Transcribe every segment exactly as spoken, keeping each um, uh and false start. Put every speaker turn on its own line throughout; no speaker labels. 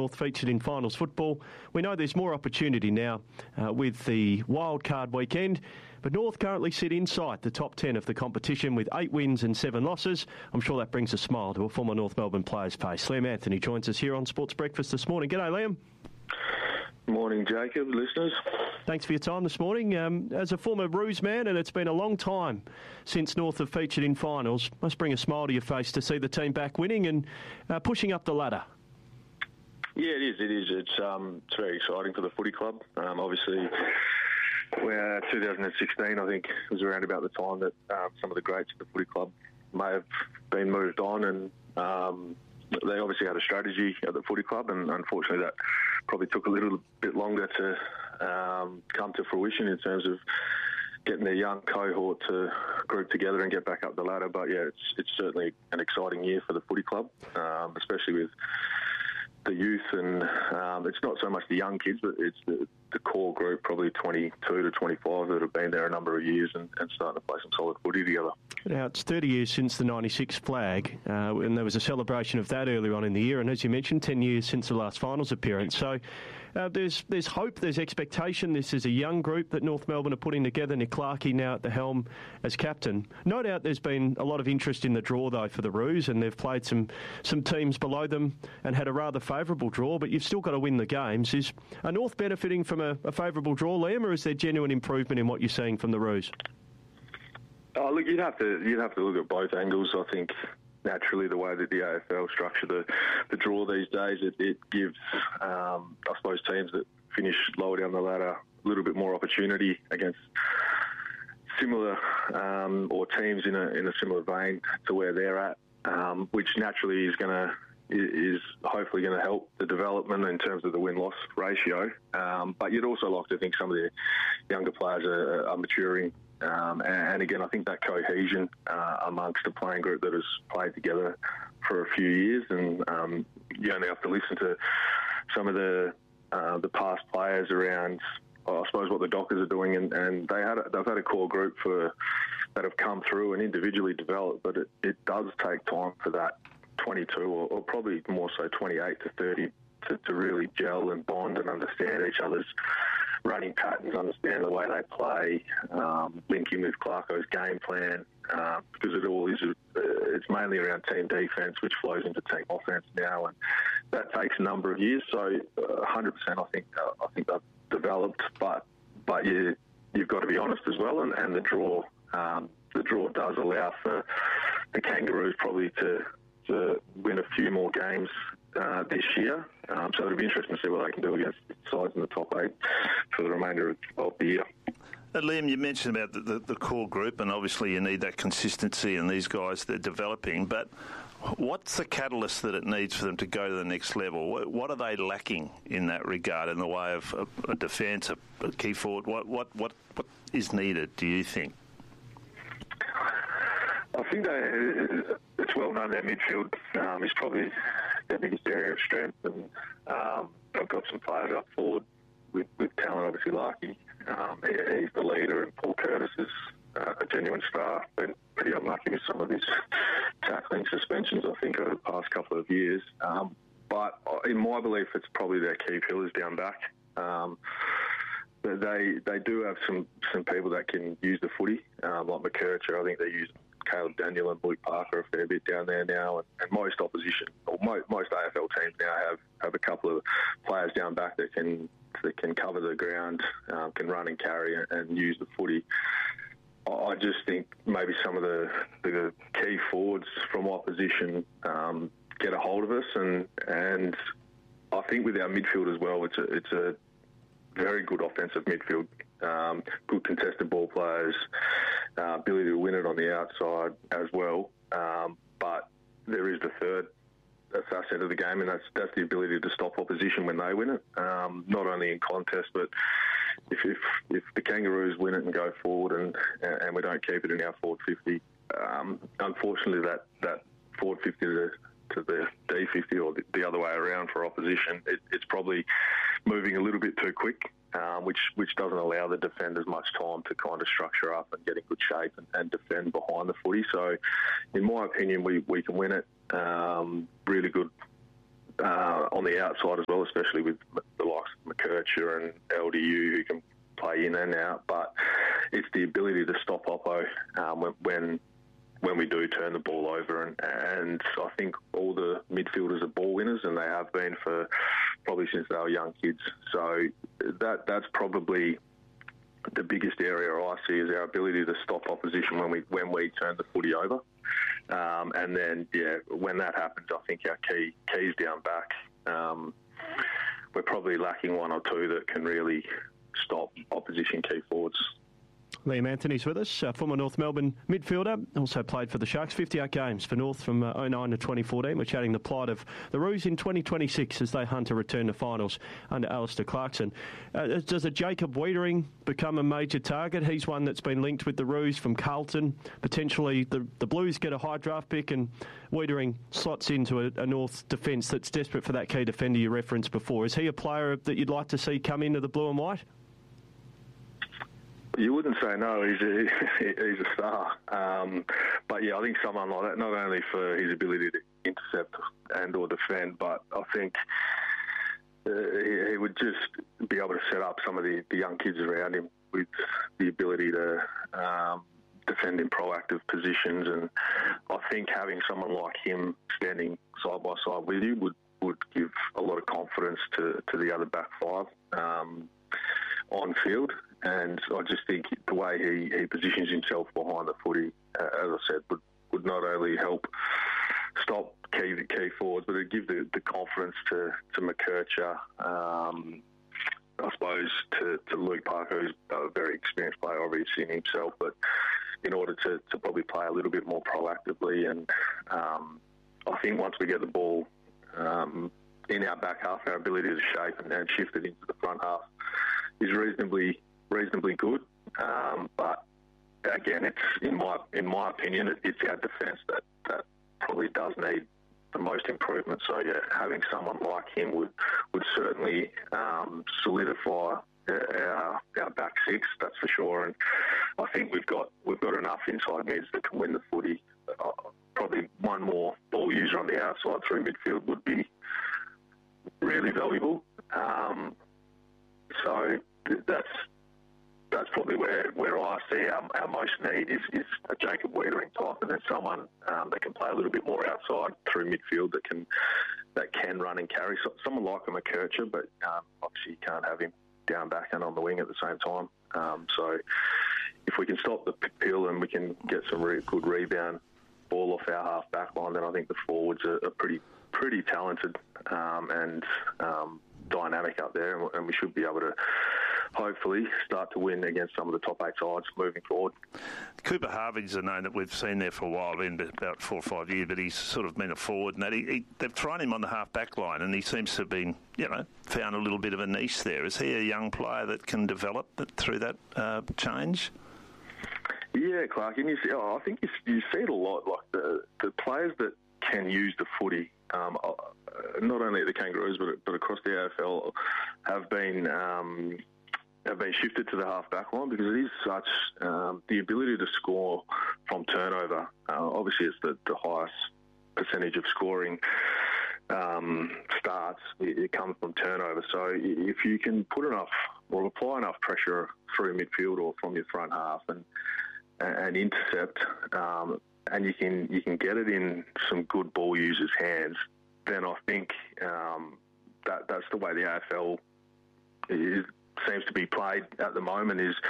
North featured in finals football. We know there's more opportunity now uh, with the wildcard weekend, but North currently sit inside the top ten of the competition with eight wins and seven losses. I'm sure that brings a smile to a former North Melbourne player's face. Liam Anthony joins us here on Sports Breakfast this morning. G'day, Liam.
Morning, Jacob, listeners.
Thanks for your time this morning. Um, as a former Roos man, and it's been a long time since North have featured in finals, must bring a smile to your face to see the team back winning and uh, pushing up the ladder.
Yeah, it is. It is. It's um, it's very exciting for the footy club. Um, obviously, we're two thousand sixteen, I think, was around about the time that um, some of the greats of the footy club may have been moved on, and um, they obviously had a strategy at the footy club, and unfortunately that probably took a little bit longer to um, come to fruition in terms of getting their young cohort to group together and get back up the ladder. But yeah, it's it's certainly an exciting year for the footy club, um, especially with the youth, and um, it's not so much the young kids, but it's the, the core group, probably twenty-two to twenty-five, that have been there a number of years and, and starting to play some solid footy together.
Now, it's thirty years since the ninety-six flag, uh, and there was a celebration of that earlier on in the year, and as you mentioned, ten years since the last finals appearance. So uh, there's there's hope, there's expectation. This is a young group that North Melbourne are putting together. Nick Clarkey now at the helm as captain. No doubt there's been a lot of interest in the draw, though, for the Roos, and they've played some, some teams below them and had a rather favourable draw, but you've still got to win the games. Is are North benefiting from a, a favourable draw, Liam, or is there genuine improvement in what you're seeing from the Roos?
Oh, look, you'd have to you'd have to look at both angles. I think naturally the way that the A F L structure the, the draw these days, it, it gives, um, I suppose, teams that finish lower down the ladder a little bit more opportunity against similar um, or teams in a in a similar vein to where they're at, um, which naturally is going to is hopefully going to help the development in terms of the win-loss ratio. Um, but you'd also like to think some of the younger players are, are maturing. Um, and, and again, I think that cohesion uh, amongst the playing group that has played together for a few years, and um, you only have to listen to some of the uh, the past players around, I suppose, what the Dockers are doing, and, and they had a, they've had a core group for that have come through and individually developed, but it, it does take time for that twenty-two or, or probably more so twenty-eight to thirty to, to really gel and bond and understand each other's running patterns, understand the way they play, um, linking with Clarko's game plan, uh, because it all is, uh, it's mainly around team defence, which flows into team offence now, and that takes a number of years. So, uh, one hundred percent, I think uh, I think they've developed, but but you you've got to be honest as well, and, and the draw um, the draw does allow for the Kangaroos probably to to win a few more games uh, this year. Um, so it'll be interesting to see what they can do against sides in the top eight for the remainder of, of the year.
Uh, Liam, you mentioned about the, the, the core group, and obviously you need that consistency, and these guys, they're developing. But what's the catalyst that it needs for them to go to the next level? What, what are they lacking in that regard, in the way of a, a defence, a, a key forward? What, what, what, what is needed, do you think?
I think they, it's well known their midfield um, is probably their biggest area of strength, and um, they've got some players up forward with, with talent, obviously Larky. Um, he, he's the leader, and Paul Curtis is uh, a genuine star. Been pretty unlucky with some of his tackling suspensions, I think, over the past couple of years. Um, but in my belief, it's probably their key pillars down back. Um, they they do have some, some people that can use the footy, um, like McKercher. I think they use Caleb Daniel and Luke Parker a fair bit down there now, and, and most opposition, or mo- most A F L teams now have, have a couple of players down back that can that can cover the ground, um, can run and carry and, and use the footy. I just think maybe some of the, the key forwards from opposition um, get a hold of us, and and I think with our midfield as well, it's a it's a very good offensive midfield. Um, good contested ball players, uh, ability to win it on the outside as well. Um, but there is the third facet of the game, and that's that's the ability to stop opposition when they win it. Um, not only in contest, but if, if if the Kangaroos win it and go forward, and and we don't keep it in our forward fifty, um, unfortunately that that forward fifty to to the D fifty or the, the other way around for opposition, it, it's probably moving a little bit too quick. Um, which which doesn't allow the defenders much time to kind of structure up and get in good shape and, and defend behind the footy. So, in my opinion, we, we can win it. Um, really good uh, on the outside as well, especially with the likes of McKercher and L D U who can play in and out. But it's the ability to stop Oppo um, when, when when we do turn the ball over. And, and I think all the midfielders are ball winners, and they have been for probably since they were young kids. So that that's probably the biggest area I see is our ability to stop opposition when we when we turn the footy over. Um, and then, yeah, when that happens, I think our key keys down back, um, we're probably lacking one or two that can really stop opposition key forwards.
Liam Anthony's with us, uh, former North Melbourne midfielder, also played for the Sharks, fifty-eight games for North from uh, oh nine to twenty fourteen. We're chatting the plight of the Roos in twenty twenty-six as they hunt a return to finals under Alistair Clarkson. Uh, does a Jacob Wiedering become a major target? He's one that's been linked with the Roos from Carlton. Potentially the, the Blues get a high draft pick and Wiedering slots into a, a North defence that's desperate for that key defender you referenced before. Is he a player that you'd like to see come into the blue and white?
You wouldn't say no. He's a, he's a star. Um, but, yeah, I think someone like that, not only for his ability to intercept and or defend, but I think uh, he, he would just be able to set up some of the, the young kids around him with the ability to um, defend in proactive positions. And I think having someone like him standing side by side with you would, would give a lot of confidence to, to the other back five um, on field. And I just think the way he, he positions himself behind the footy, uh, as I said, would, would not only help stop key key forwards, but it'd give the, the confidence to, to McKercher, um, I suppose, to, to Luke Parker, who's a very experienced player, obviously, in himself, but in order to, to probably play a little bit more proactively. And um, I think once we get the ball um, in our back half, our ability to shape and, and shift it into the front half is reasonably reasonably good, um, but again, it's in my in my opinion, it, it's our defence that, that probably does need the most improvement. So yeah, having someone like him would would certainly um, solidify our, our back six, that's for sure. And I think we've got we've got enough inside mids that can win the footy. Uh, probably one more ball user on the outside through midfield would be really valuable. Um, so that's. That's probably where, where I see our, our most need is, is a Jacob Wiedering type, and then someone um, that can play a little bit more outside through midfield that can that can run and carry. So, someone like a McKercher, but um, obviously you can't have him down back and on the wing at the same time. Um, so if we can stop the pill and we can get some re- good rebound ball off our half back line, then I think the forwards are, are pretty pretty talented um, and um, dynamic up there, and, and we should be able to hopefully start to win against some of the top eight sides moving forward.
Cooper Harvey's a name that we've seen there for a while, been about four or five years, but he's sort of been a forward, and that he, he, they've thrown him on the half-back line, and he seems to have been, you know, found a little bit of a niche there. Is he a young player that can develop through that uh, change?
Yeah, Clark, and you see, oh, I think you, you see it a lot, like the, the players that can use the footy, um, uh, not only at the Kangaroos, but, but across the A F L, have been... Um, have been shifted to the half-back line because it is such um, the ability to score from turnover. Uh, obviously, it's the, the highest percentage of scoring um, starts. It, it comes from turnover. So if you can put enough or apply enough pressure through midfield or from your front half and and intercept, um, and you can you can get it in some good ball users' hands, then I think um, that that's the way the A F L is. Seems to be played at the moment is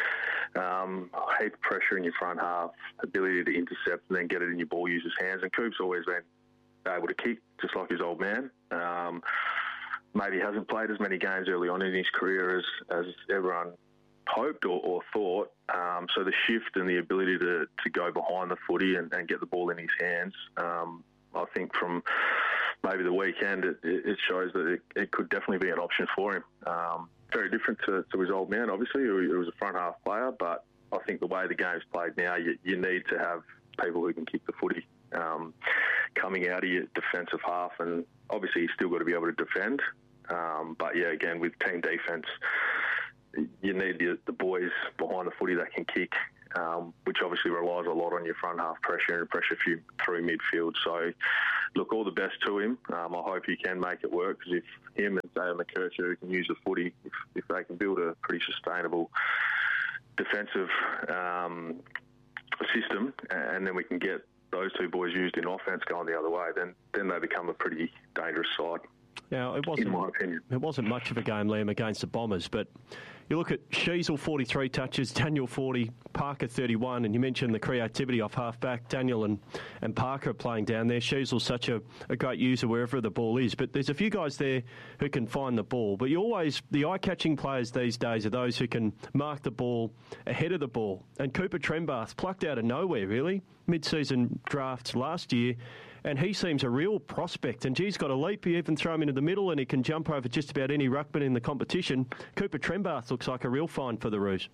um, heap pressure in your front half, ability to intercept and then get it in your ball users' hands. And Coop's always been able to kick, just like his old man. Um, maybe hasn't played as many games early on in his career as, as everyone hoped or, or thought. Um, so the shift and the ability to, to go behind the footy and, and get the ball in his hands, um, I think from maybe the weekend, it, it shows that it, it could definitely be an option for him. Um, very different to, to his old man, obviously, who was a front half player, but I think the way the game's played now, you, you need to have people who can kick the footy um, coming out of your defensive half, and obviously you've still got to be able to defend. Um, but yeah, again, with team defence, you need the, the boys behind the footy that can kick um, which obviously relies a lot on your front half pressure and pressure through midfield. So, look, all the best to him. Um, I hope he can make it work, because if him and Dave McKercher can use the footy, if, if they can build a pretty sustainable defensive um, system, and then we can get those two boys used in offence going the other way, then then they become a pretty dangerous side.
Now, it wasn't,
in my opinion.
It wasn't much of a game, Liam, against the Bombers, but you look at Sheasel, forty-three touches, Daniel, forty, Parker, thirty-one, and you mentioned the creativity off half-back. Daniel and, and Parker are playing down there. Sheasel's such a, a great user wherever the ball is, but there's a few guys there who can find the ball. But you always, the eye-catching players these days are those who can mark the ball ahead of the ball. And Cooper Trembath, plucked out of nowhere, really, mid-season drafts last year, and he seems a real prospect. And, geez, got a leap. You even throw him into the middle and he can jump over just about any ruckman in the competition. Cooper Trembath looks like a real find for the Roos.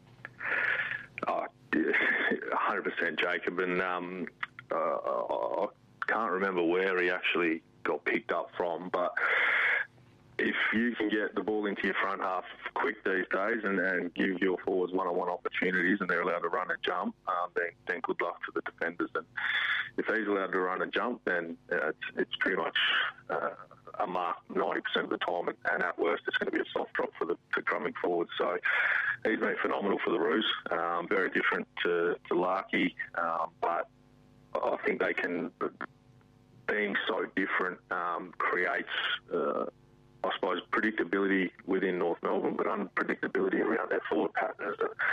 Oh, one hundred percent, Jacob. And um, uh, I can't remember where he actually got picked up from, but if you can get the ball into your front half quick these days and, and give your forwards one-on-one opportunities and they're allowed to run and jump, um, then, then good luck to the defenders. And if he's allowed to run and jump, then uh, it's, it's pretty much uh, a mark ninety percent of the time, and, and at worst it's going to be a soft drop for the for coming forward. So he's been phenomenal for the Roos. Um, very different to, to Larky, um, but I think they can, being so different, um, creates... Uh, I suppose, predictability within North Melbourne, but unpredictability around their forward partners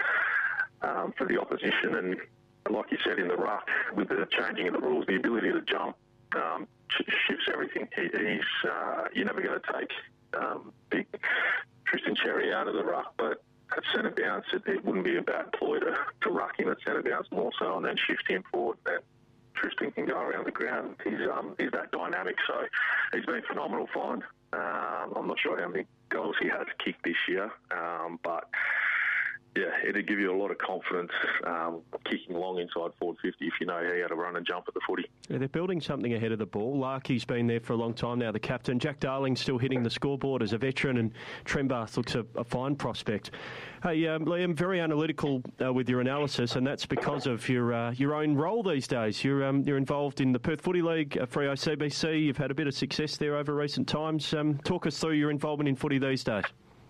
um, for the opposition. And like you said, in the ruck, with the changing of the rules, the ability to jump um, shifts everything. He, he's uh, You're never going to take um, big Tristan Cherry out of the ruck, but at centre bounce, it, it wouldn't be a bad ploy to, to ruck him at centre bounce more so, and then shift him forward. Then Tristan can go around the ground. He's um, he's that dynamic, so he's been a phenomenal find. Um, I'm not sure how many goals he has kicked this year, um, but yeah, it'd give you a lot of confidence um, kicking long inside forward fifty if you know how to run and jump at the footy.
Yeah, they're building something ahead of the ball. Larky's been there for a long time now, the captain. Jack Darling's still hitting the scoreboard as a veteran, and Trembath looks a, a fine prospect. Hey, um, Liam, very analytical uh, with your analysis, and that's because of your uh, your own role these days. You're um, you're involved in the Perth Footy League, uh, Freo C B C. You've had a bit of success there over recent times. Um, talk us through your involvement in footy these days.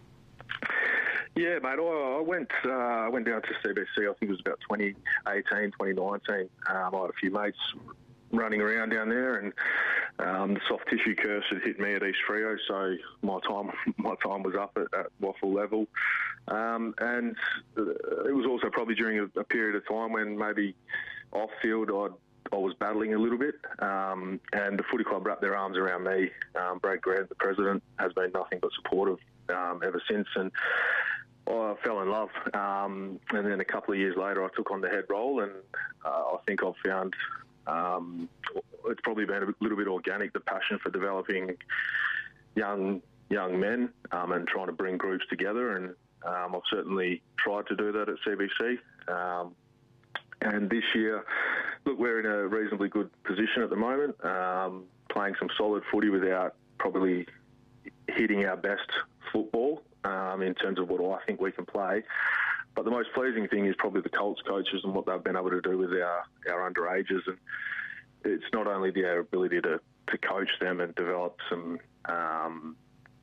Yeah, mate, I, I went uh, I went down to C B C, I think it was about twenty eighteen, twenty nineteen. Um, I had a few mates running around down there, and um, the soft tissue curse had hit me at East Freo, so my time my time was up at, at waffle level. Um, and it was also probably during a, a period of time when maybe off-field I'd I was battling a little bit, um, and the footy club wrapped their arms around me. Um, Brad Grant, the president, has been nothing but supportive um, ever since, and I fell in love. Um, and then a couple of years later, I took on the head role, and uh, I think I've found um, it's probably been a little bit organic, the passion for developing young young men um, and trying to bring groups together, and um, I've certainly tried to do that at C B C. Um, And this year, look, we're in a reasonably good position at the moment, um, playing some solid footy without probably hitting our best football um, in terms of what I think we can play. But the most pleasing thing is probably the Colts coaches and what they've been able to do with our, our underages. And it's not only their ability to, to coach them and develop some, um,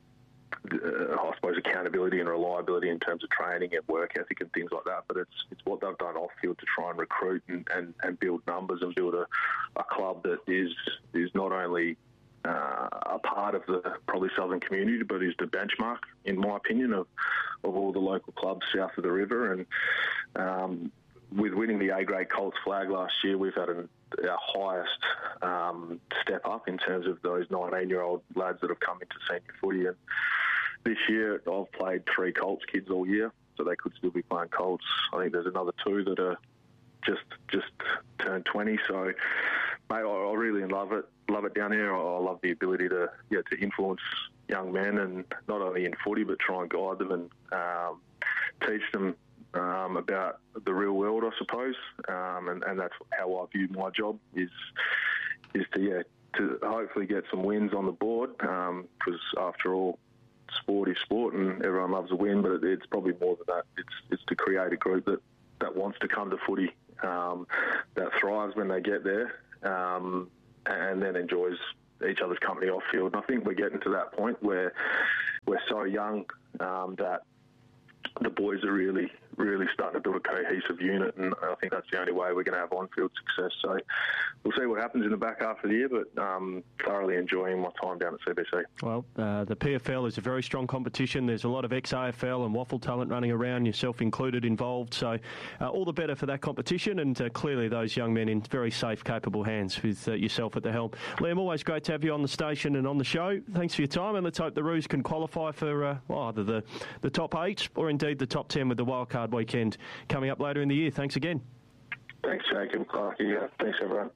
Uh, I suppose, accountability and reliability in terms of training and work ethic and things like that, but it's it's what they've done off field to try and recruit and, and, and build numbers and build a, a club that is is not only uh, a part of the probably southern community, but is the benchmark, in my opinion, of, of all the local clubs south of the river. And um, with winning the A-grade Colts flag last year, we've had an, our highest um, step up in terms of those nineteen-year-old lads that have come into senior footy. And this year, I've played three Colts kids all year, so they could still be playing Colts. I think there's another two that are just just turned twenty. So, mate, I, I really love it. Love it down here. I love the ability to yeah to influence young men, and not only in footy, but try and guide them and um, teach them um, about the real world, I suppose. Um, and, and that's how I view my job is is to yeah to hopefully get some wins on the board, because um, after all, sport is sport and everyone loves a win, but it's probably more than that. It's it's to create a group that that wants to come to footy, um, that thrives when they get there, um, and then enjoys each other's company off field. And I think we're getting to that point where we're so young um, that the boys are really, really starting to build a cohesive unit, and I think that's the only way we're going to have on-field success. So we'll see what happens in the back half of the year, but um, thoroughly enjoying my time down at C B C.
Well, uh, the P F L is a very strong competition. There's a lot of ex-A F L and waffle talent running around, yourself included, involved. So uh, all the better for that competition, and uh, clearly those young men in very safe, capable hands with uh, yourself at the helm. Liam, always great to have you on the station and on the show. Thanks for your time, and let's hope the Roos can qualify for uh, well, either the, the top eight or indeed the top ten with the wildcard weekend coming up later in the year. Thanks again.
Thanks, Jacob. Clarky. Yeah, thanks, everyone.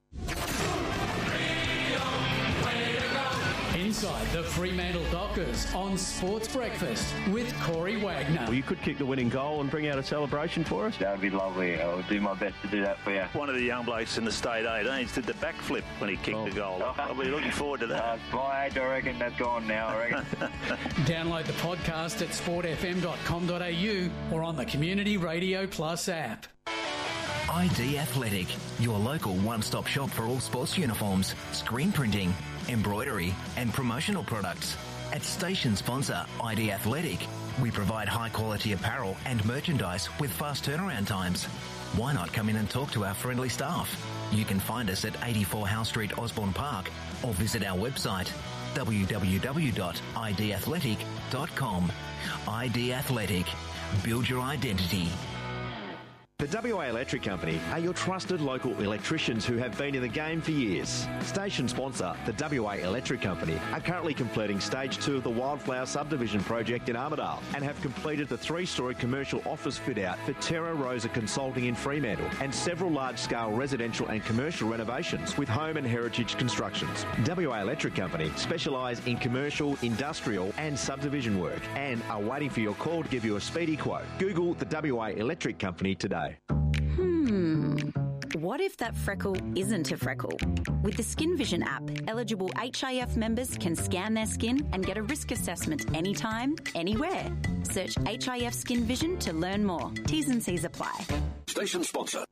Inside the Fremantle Dockers on Sports Breakfast with Corey Wagner.
Well, you could kick the winning goal and bring out a celebration for us.
That would be lovely. I'll do my best to do that for you.
One of the young blokes in the state eight, eh? He did the backflip when he kicked
oh.
the goal. I'll be looking forward to that.
Uh, my age, I reckon that's gone now, I reckon.
Download the podcast at sport f m dot com dot a u or on the Community Radio Plus app.
I D Athletic, your local one-stop shop for all sports uniforms, screen printing, embroidery and promotional products. At station sponsor I D Athletic, we provide high-quality apparel and merchandise with fast turnaround times. Why not come in and talk to our friendly staff? You can find us at eighty-four Howe Street, Osborne Park, or visit our website w w w dot i d athletic dot com. I D Athletic. Build your identity.
The W A Electric Company are your trusted local electricians who have been in the game for years. Station sponsor, the W A Electric Company, are currently completing stage two of the Wildflower subdivision project in Armidale and have completed the three-storey commercial office fit-out for Terra Rosa Consulting in Fremantle and several large-scale residential and commercial renovations with Home and Heritage Constructions. W A Electric Company specialise in commercial, industrial and subdivision work and are waiting for your call to give you a speedy quote. Google the W A Electric Company today.
Hmm. What if that freckle isn't a freckle? With the Skin Vision app, eligible H I F members can scan their skin and get a risk assessment anytime, anywhere. Search H I F Skin Vision to learn more. T's and C's apply.
Station sponsor,